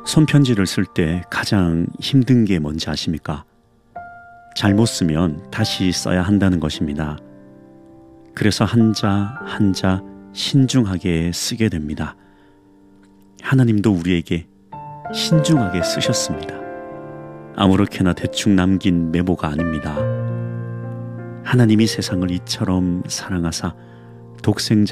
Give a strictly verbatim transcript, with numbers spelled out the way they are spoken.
손편지를 쓸 때 가장 힘든 게 뭔지 아십니까? 잘못 쓰면 다시 써야 한다는 것입니다. 그래서 한자 한자 신중하게 쓰게 됩니다. 하나님도 우리에게 신중하게 쓰셨습니다. 아무렇게나 대충 남긴 메모가 아닙니다. 하나님이 세상을 이처럼 사랑하사 독생자